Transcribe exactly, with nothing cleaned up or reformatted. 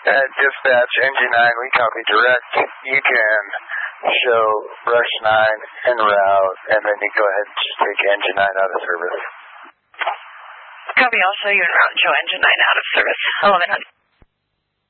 At dispatch, Engine nine, we copy direct. You can show Rush nine en route, and then you go ahead and just take Engine nine out of service. Copy, I'll show you en route and show Engine nine out of service. eleven hundred.